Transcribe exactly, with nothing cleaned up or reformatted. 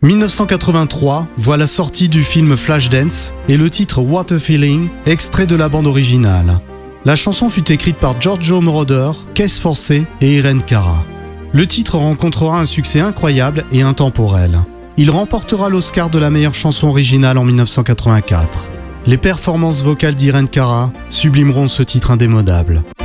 mille neuf cent quatre-vingt-trois voit la sortie du film Flashdance et le titre What a Feeling, extrait de la bande originale. La chanson fut écrite par Giorgio Moroder, Keith Forsey et Irene Cara. Le titre rencontrera un succès incroyable et intemporel. Il remportera l'Oscar de la meilleure chanson originale en mille neuf cent quatre-vingt-quatre. Les performances vocales d'Irene Cara sublimeront ce titre indémodable.